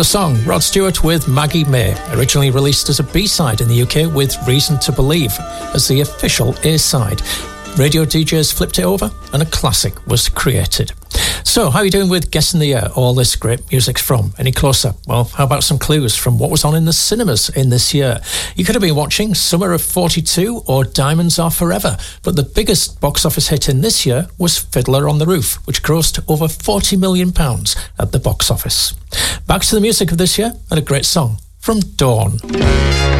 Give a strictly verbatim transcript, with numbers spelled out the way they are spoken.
a song. Rod Stewart with Maggie May, originally released as a B-side in the U K with Reason to Believe as the official A-side. Radio D Js flipped it over and a classic was created. So, how are you doing with guessing the year all this great music's from? Any closer? Well, how about some clues from what was on in the cinemas in this year? You could have been watching Summer of forty-two or Diamonds Are Forever, but the biggest box office hit in this year was Fiddler on the Roof, which grossed over forty million pounds at the box office. Back to the music of this year and a great song from Dawn.